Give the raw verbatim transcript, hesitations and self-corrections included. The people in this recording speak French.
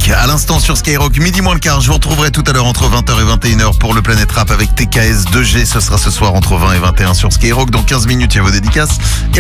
Drake. À l'instant sur Skyrock, midi moins le quart. Je vous retrouverai tout à l'heure entre vingt heures et vingt et une heures pour le Planète Rap avec T K S deux G. Ce sera ce soir entre vingt et vingt et un sur Skyrock. Dans quinze minutes, il y a vos dédicaces.